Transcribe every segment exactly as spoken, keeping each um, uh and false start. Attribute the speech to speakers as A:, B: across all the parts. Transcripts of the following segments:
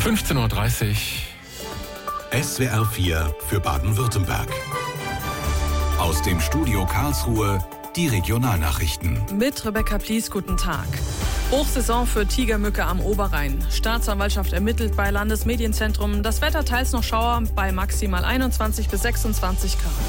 A: fünfzehn Uhr dreißig.
B: S W R vier für Baden-Württemberg. Aus dem Studio Karlsruhe die Regionalnachrichten.
C: Mit Rebecca Plies, guten Tag. Hochsaison für Tigermücke am Oberrhein. Staatsanwaltschaft ermittelt bei Landesmedienzentrum. Das Wetter teils noch Schauer bei maximal einundzwanzig bis sechsundzwanzig Grad.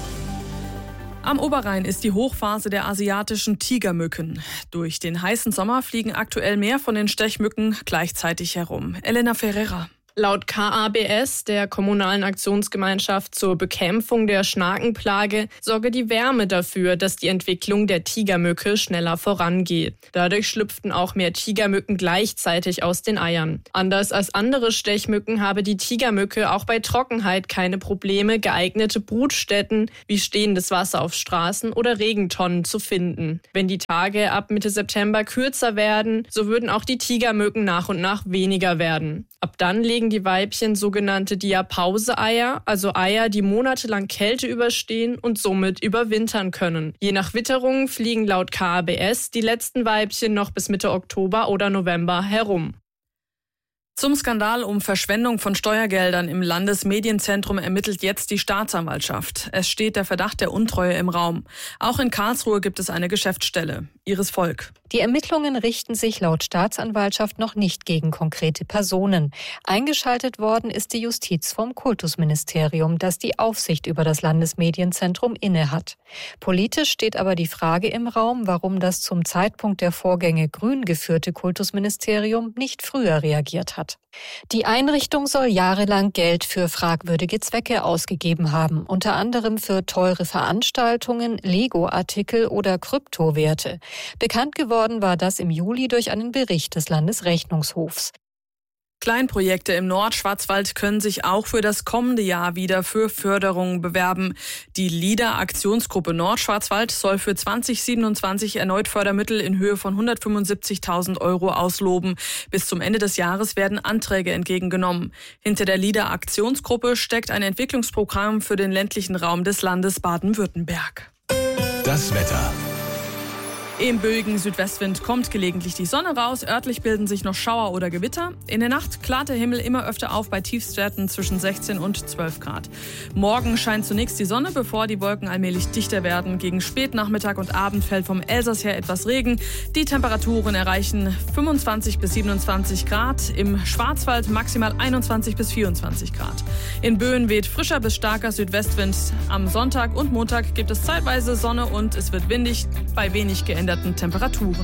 C: Am Oberrhein ist die Hochphase der asiatischen Tigermücken. Durch den heißen Sommer fliegen aktuell mehr von den Stechmücken gleichzeitig herum. Elena Ferreira.
D: Laut K A B S, der Kommunalen Aktionsgemeinschaft zur Bekämpfung der Schnakenplage, sorge die Wärme dafür, dass die Entwicklung der Tigermücke schneller vorangeht. Dadurch schlüpften auch mehr Tigermücken gleichzeitig aus den Eiern. Anders als andere Stechmücken habe die Tigermücke auch bei Trockenheit keine Probleme, geeignete Brutstätten wie stehendes Wasser auf Straßen oder Regentonnen zu finden. Wenn die Tage ab Mitte September kürzer werden, so würden auch die Tigermücken nach und nach weniger werden. Ab dann legen die Weibchen sogenannte Diapause-Eier, also Eier, die monatelang Kälte überstehen und somit überwintern können. Je nach Witterung fliegen laut K A B S die letzten Weibchen noch bis Mitte Oktober oder November herum.
C: Zum Skandal um Verschwendung von Steuergeldern im Landesmedienzentrum ermittelt jetzt die Staatsanwaltschaft. Es steht der Verdacht der Untreue im Raum. Auch in Karlsruhe gibt es eine Geschäftsstelle. Iris Volk.
E: Die Ermittlungen richten sich laut Staatsanwaltschaft noch nicht gegen konkrete Personen. Eingeschaltet worden ist die Justiz vom Kultusministerium, das die Aufsicht über das Landesmedienzentrum innehat. Politisch steht aber die Frage im Raum, warum das zum Zeitpunkt der Vorgänge grün geführte Kultusministerium nicht früher reagiert hat. Die Einrichtung soll jahrelang Geld für fragwürdige Zwecke ausgegeben haben, unter anderem für teure Veranstaltungen, Lego-Artikel oder Kryptowerte. Bekannt geworden war das im Juli durch einen Bericht des Landesrechnungshofs.
C: Kleinprojekte im Nordschwarzwald können sich auch für das kommende Jahr wieder für Förderung bewerben. Die LIDA-Aktionsgruppe Nordschwarzwald soll für zwanzig siebenundzwanzig erneut Fördermittel in Höhe von hundertfünfundsiebzigtausend Euro ausloben. Bis zum Ende des Jahres werden Anträge entgegengenommen. Hinter der LIDA-Aktionsgruppe steckt ein Entwicklungsprogramm für den ländlichen Raum des Landes Baden-Württemberg.
B: Das Wetter.
C: Im böigen Südwestwind kommt gelegentlich die Sonne raus. Örtlich bilden sich noch Schauer oder Gewitter. In der Nacht klart der Himmel immer öfter auf bei Tiefstwerten zwischen sechzehn und zwölf Grad. Morgen scheint zunächst die Sonne, bevor die Wolken allmählich dichter werden. Gegen Spätnachmittag und Abend fällt vom Elsass her etwas Regen. Die Temperaturen erreichen fünfundzwanzig bis siebenundzwanzig Grad. Im Schwarzwald maximal einundzwanzig bis vierundzwanzig Grad. In Böen weht frischer bis starker Südwestwind. Am Sonntag und Montag gibt es zeitweise Sonne und es wird windig bei wenig geänderten Temperaturen.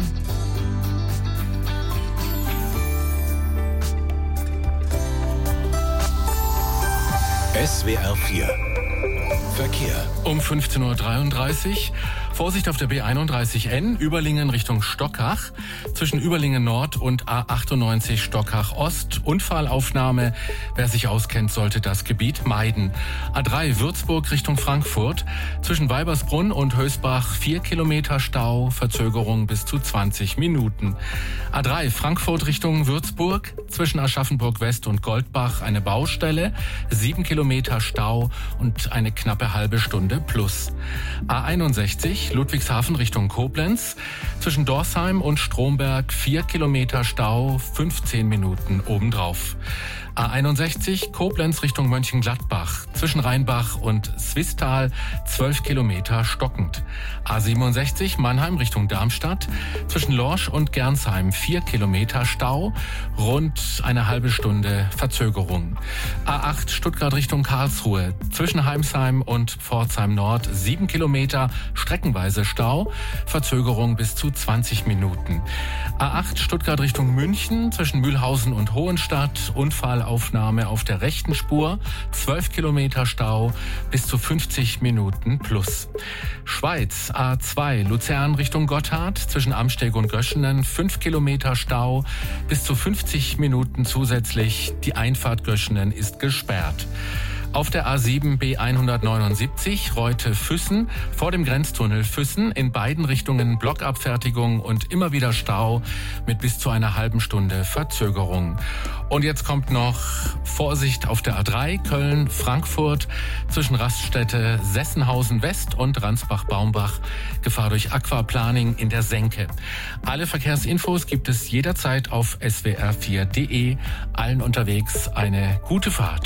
B: S W R vier Verkehr.
A: Um fünfzehn Uhr dreiunddreißig. Vorsicht auf der B einunddreißig N, Überlingen Richtung Stockach. Zwischen Überlingen Nord und A achtundneunzig Stockach Ost. Unfallaufnahme. Wer sich auskennt, sollte das Gebiet meiden. A drei Würzburg Richtung Frankfurt. Zwischen Weibersbrunn und Hösbach vier Kilometer Stau. Verzögerung bis zu zwanzig Minuten. A drei Frankfurt Richtung Würzburg. Zwischen Aschaffenburg West und Goldbach eine Baustelle. sieben Kilometer Stau und eine knappe halbe Stunde plus. A einundsechzig Ludwigshafen Richtung Koblenz. Zwischen Dorsheim und Stromberg vier Kilometer Stau, fünfzehn Minuten obendrauf. A einundsechzig Koblenz Richtung Mönchengladbach. Zwischen Rheinbach und Swisttal zwölf Kilometer stockend. A siebenundsechzig Mannheim Richtung Darmstadt. Zwischen Lorsch und Gernsheim vier Kilometer Stau, rund eine halbe Stunde Verzögerung. A acht Stuttgart Richtung Karlsruhe. Zwischen Heimsheim und Pforzheim Nord sieben Kilometer streckenweise Stau, Verzögerung bis zu zwanzig Minuten. A acht Stuttgart Richtung München. Zwischen Mühlhausen und Hohenstadt Unfall Aufnahme auf der rechten Spur, zwölf Kilometer Stau, bis zu fünfzig Minuten plus. Schweiz, A zwei, Luzern Richtung Gotthard, zwischen Amsteg und Göschenen, fünf Kilometer Stau, bis zu fünfzig Minuten zusätzlich. Die Einfahrt Göschenen ist gesperrt. Auf der A sieben B hundertneunundsiebzig Reute-Füssen vor dem Grenztunnel Füssen in beiden Richtungen Blockabfertigung und immer wieder Stau mit bis zu einer halben Stunde Verzögerung. Und jetzt kommt noch Vorsicht auf der A drei Köln-Frankfurt zwischen Raststätte Sessenhausen West und Ransbach-Baumbach. Gefahr durch Aquaplaning in der Senke. Alle Verkehrsinfos gibt es jederzeit auf S W R vier Punkt de. Allen unterwegs eine gute Fahrt.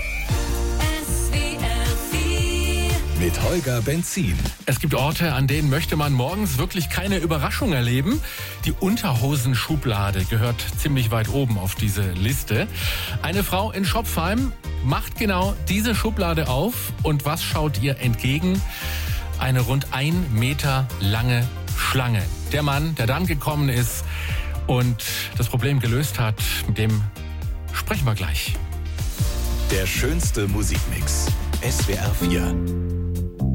B: Mit Holger Benzin.
A: Es gibt Orte, an denen möchte man morgens wirklich keine Überraschung erleben. Die Unterhosenschublade gehört ziemlich weit oben auf diese Liste. Eine Frau in Schopfheim macht genau diese Schublade auf. Und was schaut ihr entgegen? Eine rund ein Meter lange Schlange. Der Mann, der dann gekommen ist und das Problem gelöst hat, mit dem sprechen wir gleich.
B: Der schönste Musikmix. S W R vier.